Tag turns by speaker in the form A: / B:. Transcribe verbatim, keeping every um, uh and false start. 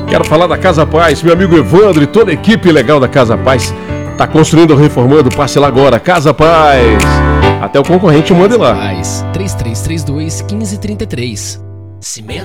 A: Quero falar da Casa Paz, meu amigo Evandro e toda a equipe legal da Casa Paz. Tá construindo ou reformando, passe lá agora, Casa Paz. Até o concorrente manda lá.
B: Paz, três três três dois, um cinco três três. Cimento.